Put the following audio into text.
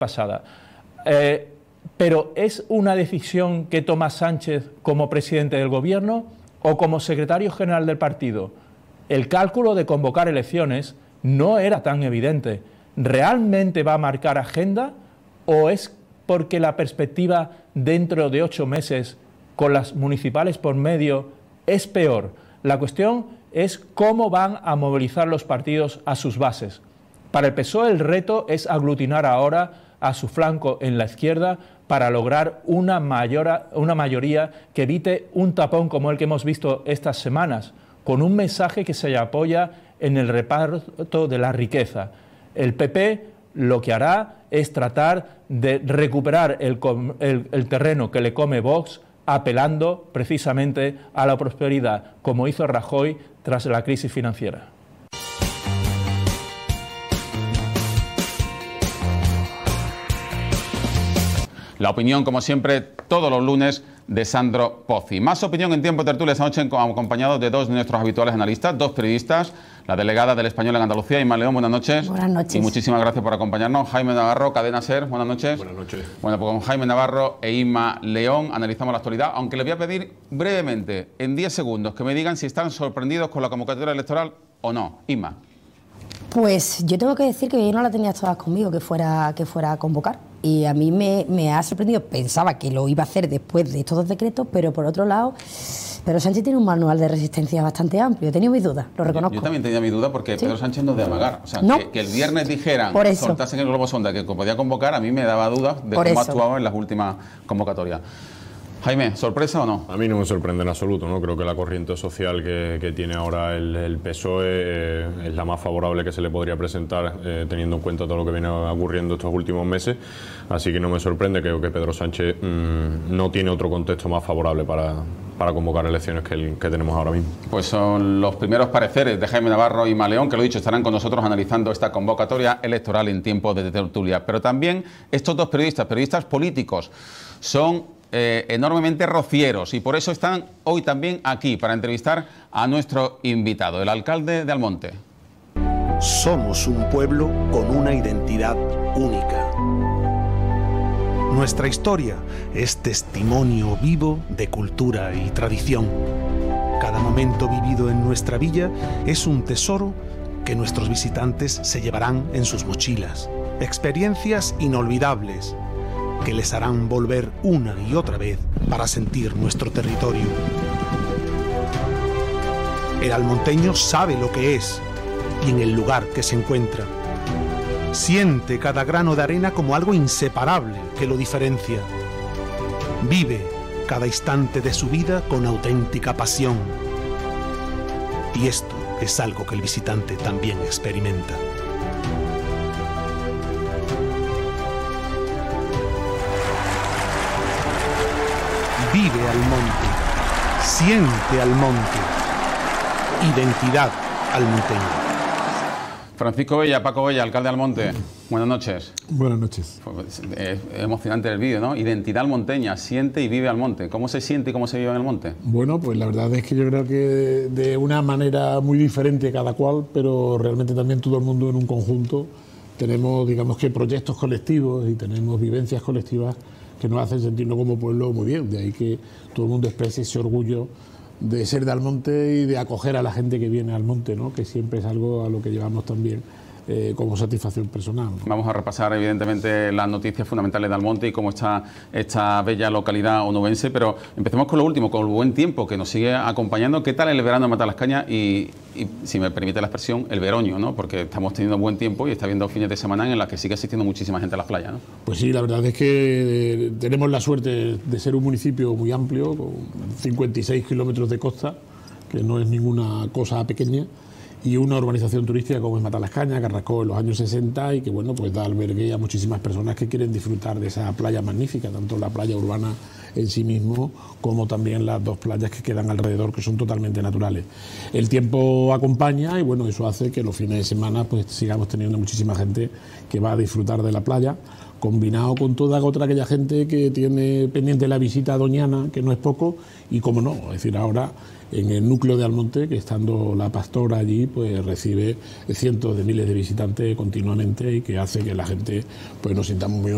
pasada. Pero ¿es una decisión que toma Sánchez como presidente del gobierno o como secretario general del partido? El cálculo de convocar elecciones no era tan evidente. ¿Realmente va a marcar agenda o es porque la perspectiva dentro de 8 meses con las municipales por medio es peor? La cuestión es cómo van a movilizar los partidos a sus bases. Para el PSOE el reto es aglutinar ahora a su flanco en la izquierda para lograr una mayoría que evite un tapón como el que hemos visto estas semanas, con un mensaje que se apoya en el reparto de la riqueza. El PP lo que hará es tratar de recuperar el terreno que le come Vox, apelando precisamente a la prosperidad, como hizo Rajoy tras la crisis financiera. La opinión, como siempre, todos los lunes, de Sandro Pozzi. Más opinión en Tiempo de Tertulia esta noche, acompañados de dos de nuestros habituales analistas, dos periodistas, la delegada del Español en Andalucía, Inma León, buenas noches. Buenas noches. Y muchísimas gracias por acompañarnos. Jaime Navarro, Cadena SER, buenas noches. Buenas noches. Bueno, pues con Jaime Navarro e Inma León analizamos la actualidad, aunque les voy a pedir brevemente, en 10 segundos, que me digan si están sorprendidos con la convocatoria electoral o no. Inma. Pues yo tengo que decir que yo no la tenía todas conmigo que fuera a convocar. Y a mí me ha sorprendido, pensaba que lo iba a hacer después de estos dos decretos, pero por otro lado, Pedro Sánchez tiene un manual de resistencia bastante amplio. He tenido mis dudas, lo reconozco. Yo también tenía mis dudas porque ¿sí? Pedro Sánchez no es de amagar. O sea, no. que el viernes dijeran, soltasen el globo sonda que podía convocar, a mí me daba dudas de cómo actuaba en las últimas convocatorias. Jaime, ¿sorpresa o no? A mí no me sorprende en absoluto, ¿no? Creo que la corriente social que tiene ahora el PSOE es la más favorable que se le podría presentar, teniendo en cuenta todo lo que viene ocurriendo estos últimos meses. Así que no me sorprende, creo que Pedro Sánchez no tiene otro contexto más favorable para convocar elecciones que el que tenemos ahora mismo. Pues son los primeros pareceres de Jaime Navarro y Inma León, que lo dicho, estarán con nosotros analizando esta convocatoria electoral en Tiempo de Tertulia. Pero también estos dos periodistas políticos, son enormemente rocieros y por eso están hoy también aquí para entrevistar a nuestro invitado, el alcalde de Almonte. Somos un pueblo con una identidad única. Nuestra historia es testimonio vivo de cultura y tradición. Cada momento vivido en nuestra villa es un tesoro que nuestros visitantes se llevarán en sus mochilas. Experiencias inolvidables que les harán volver una y otra vez para sentir nuestro territorio. El almonteño sabe lo que es y en el lugar que se encuentra. Siente cada grano de arena como algo inseparable que lo diferencia. Vive cada instante de su vida con auténtica pasión. Y esto es algo que el visitante también experimenta. Vive Almonte, siente Almonte, identidad almonteña. Francisco Bella, Paco Bella, alcalde de Almonte, buenas noches. Buenas noches. Es emocionante el vídeo, ¿no? Identidad almonteña, siente y vive Almonte. ¿Cómo se siente y cómo se vive en Almonte? Bueno, pues la verdad es que yo creo que de una manera muy diferente cada cual, pero realmente también todo el mundo en un conjunto. Tenemos, digamos que proyectos colectivos y tenemos vivencias colectivas que nos hacen sentirnos como pueblo muy bien. De ahí que todo el mundo exprese ese orgullo de ser de Almonte y de acoger a la gente que viene a Almonte, ¿no? Que siempre es algo a lo que llevamos también como satisfacción personal, ¿no? Vamos a repasar evidentemente las noticias fundamentales de Almonte y cómo está esta bella localidad onubense, pero empecemos con lo último, con el buen tiempo que nos sigue acompañando. ¿Qué tal el verano en Matalascaña y si me permite la expresión, el veroño, ¿no? Porque estamos teniendo buen tiempo y está habiendo fines de semana en las que sigue asistiendo muchísima gente a las playas, ¿no? Pues sí, la verdad es que tenemos la suerte de ser un municipio muy amplio, con 56 kilómetros de costa, que no es ninguna cosa pequeña, y una urbanización turística como es Matalascaña, que arrancó en los años 60 y que bueno, pues da albergue a muchísimas personas que quieren disfrutar de esa playa magnífica, tanto la playa urbana en sí mismo como también las dos playas que quedan alrededor, que son totalmente naturales. El tiempo acompaña y bueno, eso hace que los fines de semana pues sigamos teniendo muchísima gente que va a disfrutar de la playa, combinado con toda aquella gente que tiene pendiente la visita a Doñana, que no es poco, y como no, es decir, ahora en el núcleo de Almonte, que estando la Pastora allí, pues recibe cientos de miles de visitantes continuamente y que hace que la gente pues nos sintamos muy